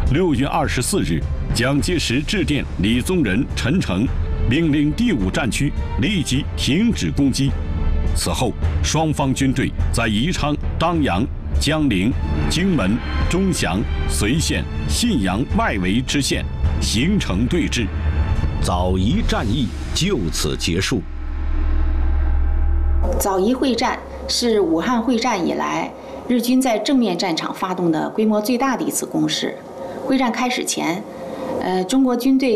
6月24日，蒋介石致电李宗仁、陈诚，命令第5战区立即停止攻击。此后，双方军队在宜昌、当阳、江陵、荆门、钟祥、随县、信阳外围支线形成对峙。 枣宜战役就此结束。 枣宜会战是武汉会战以来日军在正面战场发动的规模最大的一次攻势。会战开始前，中国军队